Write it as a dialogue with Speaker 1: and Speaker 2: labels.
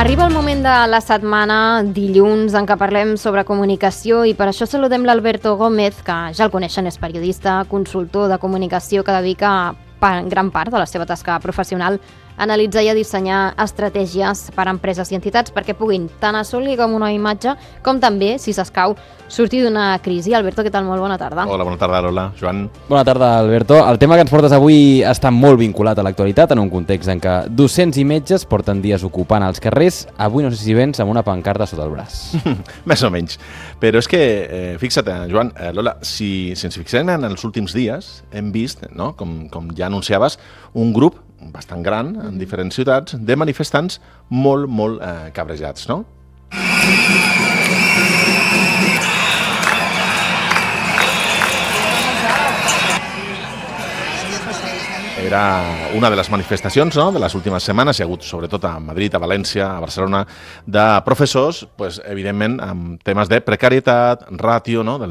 Speaker 1: Arriba el moment de la setmana, dilluns, en què parlem sobre comunicació i per això saludem l'Alberto Gómez, que ja el coneixen, és periodista, consultor de comunicació que dedica gran part de la seva tasca professional a analitzar i a dissenyar estratègies per a empreses i entitats perquè puguin tant assolir com una imatge com també, si s'escau, sortir d'una crisi. Alberto, què tal? Molt bona tarda.
Speaker 2: Hola, bona tarda, Lola. Joan.
Speaker 3: Bona tarda, Alberto. El tema que ens portes avui està molt vinculat a l'actualitat en un context en què docents i metges porten dies ocupant els carrers. Avui no sé si vens amb una pancarta sota el braç.
Speaker 2: Més o menys. Però és que, fixa't, Joan, Lola, si ens fixem en els últims dies, hem vist, no, com ja anunciaves, un grup bastant gran, en diferents ciutats, de manifestants molt cabrejats, no? Era una de les manifestacions, no?, de les últimes setmanes. Hi ha hagut, sobretot a Madrid, a València, a Barcelona, de professors, pues, evidentment, amb temes de precarietat, ràtio, no?, del